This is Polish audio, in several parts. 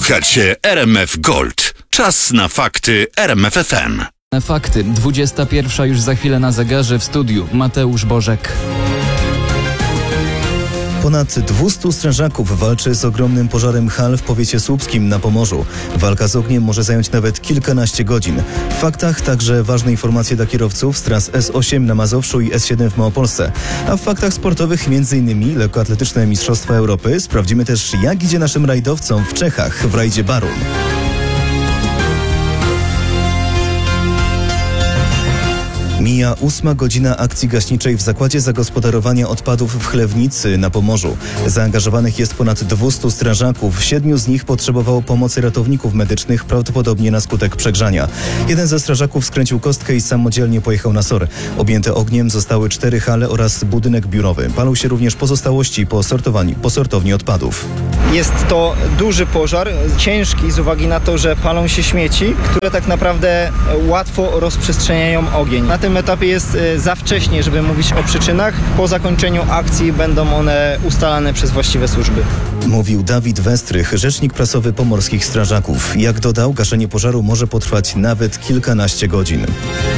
Słuchacie RMF Gold. Czas na fakty RMF FM. Fakty. 21 już za chwilę na zegarze, w studiu Mateusz Bożek. Ponad 200 strażaków walczy z ogromnym pożarem hal w powiecie słupskim na Pomorzu. Walka z ogniem może zająć nawet kilkanaście godzin. W faktach także ważne informacje dla kierowców z tras S8 na Mazowszu i S7 w Małopolsce. A w faktach sportowych m.in. lekkoatletyczne Mistrzostwa Europy. Sprawdzimy też, jak idzie naszym rajdowcom w Czechach w rajdzie Barun. Mija 8 godzina akcji gaśniczej w Zakładzie Zagospodarowania Odpadów w Chlewnicy na Pomorzu. Zaangażowanych jest ponad 200 strażaków. 7 z nich potrzebowało pomocy ratowników medycznych, prawdopodobnie na skutek przegrzania. Jeden ze strażaków skręcił kostkę i samodzielnie pojechał na SOR. Objęte ogniem zostały 4 hale oraz budynek biurowy. Palą się również pozostałości po sortowni odpadów. Jest to duży pożar, ciężki z uwagi na to, że palą się śmieci, które tak naprawdę łatwo rozprzestrzeniają ogień. Na tym etapie jest za wcześnie, żeby mówić o przyczynach. Po zakończeniu akcji będą one ustalane przez właściwe służby. Mówił Dawid Westrych, rzecznik prasowy pomorskich strażaków. Jak dodał, gaszenie pożaru może potrwać nawet kilkanaście godzin.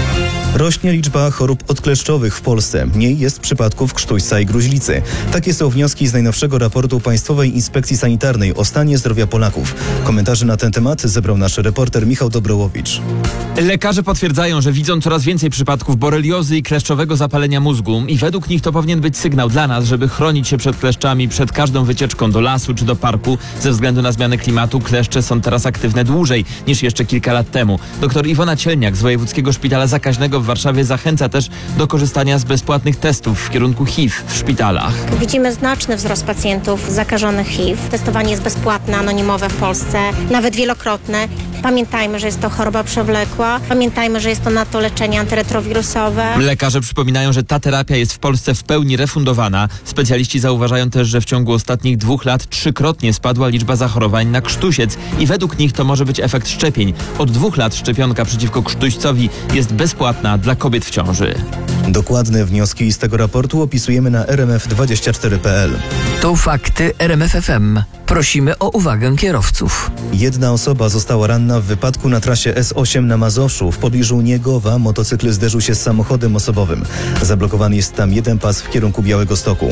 Rośnie liczba chorób odkleszczowych w Polsce. Mniej jest przypadków krztuśca i gruźlicy. Takie są wnioski z najnowszego raportu Państwowej Inspekcji Sanitarnej o stanie zdrowia Polaków. Komentarze na ten temat zebrał nasz reporter Michał Dobrołowicz. Lekarze potwierdzają, że widzą coraz więcej przypadków boreliozy i kleszczowego zapalenia mózgu i według nich to powinien być sygnał dla nas, żeby chronić się przed kleszczami przed każdą wycieczką do lasu czy do parku. Ze względu na zmianę klimatu kleszcze są teraz aktywne dłużej niż jeszcze kilka lat temu. Dr Iwona Cielniak z Wojewódzkiego Szpitala Zakaźnego w Warszawie zachęca też do korzystania z bezpłatnych testów w kierunku HIV w szpitalach. Widzimy znaczny wzrost pacjentów zakażonych HIV. Testowanie jest bezpłatne, anonimowe w Polsce, nawet wielokrotne. Pamiętajmy, że jest to choroba przewlekła. Pamiętajmy, że jest to na to leczenie antyretrowirusowe. Lekarze przypominają, że ta terapia jest w Polsce w pełni refundowana. Specjaliści zauważają też, że w ciągu ostatnich 2 lat 3-krotnie spadła liczba zachorowań na krztusiec i według nich to może być efekt szczepień. Od 2 lat szczepionka przeciwko krztuścowi jest bezpłatna dla kobiet w ciąży. Dokładne wnioski z tego raportu opisujemy na rmf24.pl. To fakty RMF FM. Prosimy o uwagę kierowców. Jedna osoba została ranna w wypadku na trasie S8 na Mazowszu. W pobliżu Niegowa motocykl zderzył się z samochodem osobowym. Zablokowany jest tam jeden pas w kierunku Białegostoku.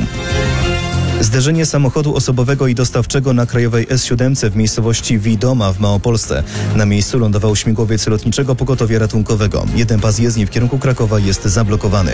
Zderzenie samochodu osobowego i dostawczego na krajowej S7 w miejscowości Widoma w Małopolsce. Na miejscu lądował śmigłowiec lotniczego pogotowia ratunkowego. Jeden pas jezdni w kierunku Krakowa jest zablokowany.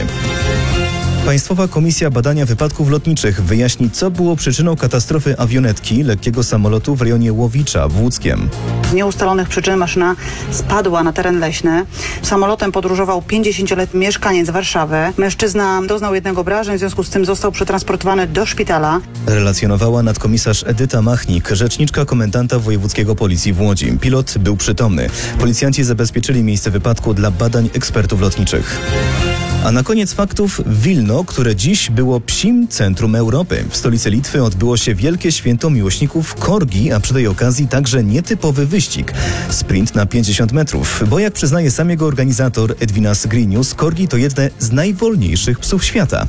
Państwowa Komisja Badania Wypadków Lotniczych wyjaśni, co było przyczyną katastrofy awionetki lekkiego samolotu w rejonie Łowicza w Łódzkiem. Z nieustalonych przyczyn maszyna spadła na teren leśny. Samolotem podróżował 50-letni mieszkaniec Warszawy. Mężczyzna doznał jednego obrażeń, w związku z tym został przetransportowany do szpitala. Relacjonowała nadkomisarz Edyta Machnik, rzeczniczka komendanta wojewódzkiego policji w Łodzi. Pilot był przytomny. Policjanci zabezpieczyli miejsce wypadku dla badań ekspertów lotniczych. A na koniec faktów Wilno, które dziś było psim centrum Europy. W stolicy Litwy odbyło się wielkie święto miłośników korgi, a przy tej okazji także nietypowy wyścig. Sprint na 50 metrów, bo jak przyznaje sam jego organizator Edvinas Grinius, korgi to jedne z najwolniejszych psów świata.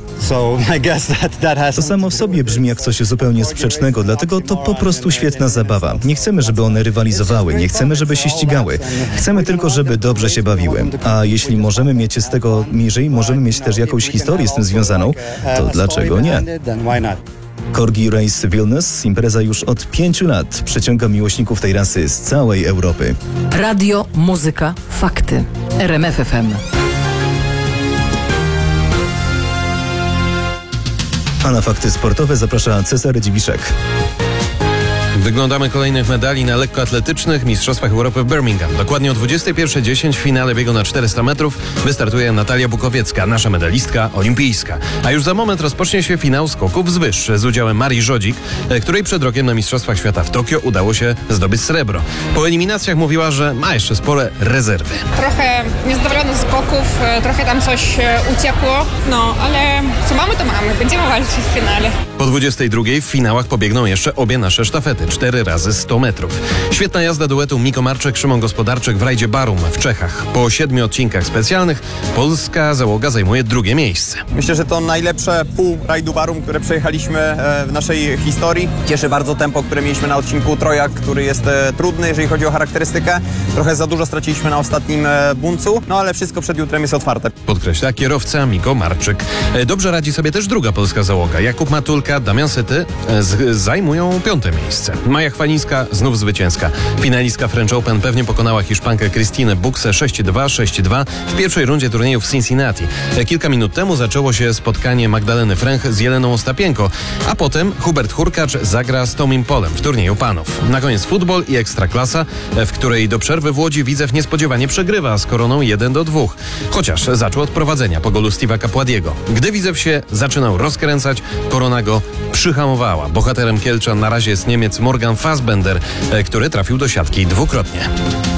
To samo w sobie brzmi jak coś zupełnie sprzecznego, dlatego to po prostu świetna zabawa. Nie chcemy, żeby one rywalizowały, nie chcemy, żeby się ścigały. Chcemy tylko, żeby dobrze się bawiły. A jeśli możemy mieć z tego możemy mieć też jakąś historię z tym związaną, to dlaczego nie? Corgi Race Vilnius, impreza już od 5 lat, przyciąga miłośników tej rasy z całej Europy. Radio, muzyka, fakty. RMF FM. A na fakty sportowe zaprasza Cezary Dziwiszek. Wyglądamy kolejnych medali na lekkoatletycznych Mistrzostwach Europy w Birmingham. Dokładnie o 21:10 w finale biegu na 400 metrów wystartuje Natalia Bukowiecka, nasza medalistka olimpijska. A już za moment rozpocznie się finał skoków z wyż z udziałem Marii Żodzik, której przed rokiem na Mistrzostwach Świata w Tokio udało się zdobyć srebro. Po eliminacjach mówiła, że ma jeszcze spore rezerwy. Trochę niezadowolona z skoków, trochę tam coś uciekło, ale co mamy, to mamy. Będziemy walczyć w finale. Po 22 w finałach pobiegną jeszcze obie nasze sztafety, 4 razy 100 metrów. Świetna jazda duetu Miko Marczek, Szymon Gospodarczyk w rajdzie Barum w Czechach. Po 7 odcinkach specjalnych polska załoga zajmuje drugie miejsce. Myślę, że to najlepsze pół rajdu Barum, które przejechaliśmy w naszej historii. Cieszy bardzo tempo, które mieliśmy na odcinku Trojak, który jest trudny, jeżeli chodzi o charakterystykę. Trochę za dużo straciliśmy na ostatnim buncu, no ale wszystko przed jutrem jest otwarte. Podkreśla kierowca Miko Marczyk. Dobrze radzi sobie też druga polska załoga. Jakub Matulka, Damian Syty zajmują 5. miejsce. Maja Chwalińska znów zwycięska. Finalistka French Open pewnie pokonała Hiszpankę Christinę Buxę 6-2, 6-2 w pierwszej rundzie turnieju w Cincinnati. Kilka minut temu zaczęło się spotkanie Magdaleny Fręch z Jeleną Ostapienko, a potem Hubert Hurkacz zagra z Tomim Polem w turnieju panów. Na koniec futbol i ekstraklasa, w której do przerwy w Łodzi Widzew niespodziewanie przegrywa z Koroną 1-2. Chociaż zaczął od prowadzenia po golu Steve'a Capładiego. Gdy Widzew się zaczynał rozkręcać, Korona go przyhamowała. Bohaterem Kielczan na razie jest Niemiec Morgan Fassbender, który trafił do siatki dwukrotnie.